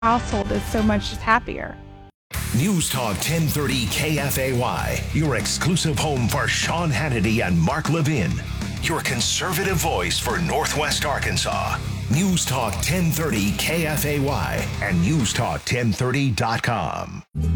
household is so much happier. News Talk 1030 KFAY, your exclusive home for Sean Hannity and Mark Levin. Your conservative voice for Northwest Arkansas. News Talk 1030 KFAY and newstalk1030.com.